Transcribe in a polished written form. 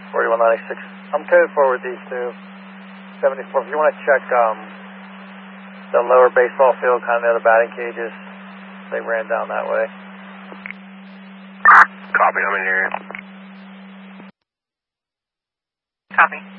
4196. I'm code forward these two. 74. If you want to check the lower baseball field, kind of near the batting cages, they ran down that way. Copy, I'm in here. Copy.